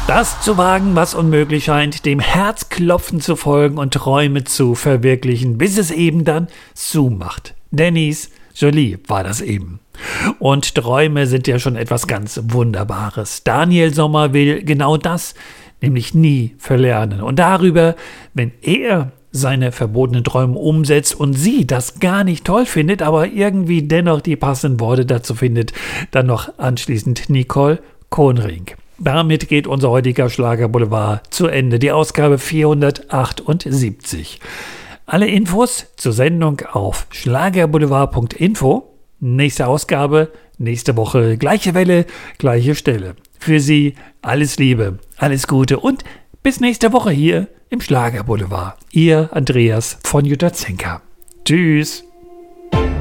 Das zu wagen, was unmöglich scheint, dem Herzklopfen zu folgen und Träume zu verwirklichen, bis es eben dann zumacht. Denise Jolie war das eben. Und Träume sind ja schon etwas ganz Wunderbares. Daniel Sommer will genau das, nämlich nie verlernen. Und darüber, wenn er seine verbotenen Träume umsetzt und sie das gar nicht toll findet, aber irgendwie dennoch die passenden Worte dazu findet, dann noch anschließend Nicole Kohnring. Damit geht unser heutiger Schlagerboulevard zu Ende, die Ausgabe 478. Alle Infos zur Sendung auf schlagerboulevard.info. Nächste Ausgabe, nächste Woche, gleiche Welle, gleiche Stelle. Für Sie alles Liebe, alles Gute und bis nächste Woche hier im Schlagerboulevard. Ihr Andreas von Jutta Zenker. Tschüss.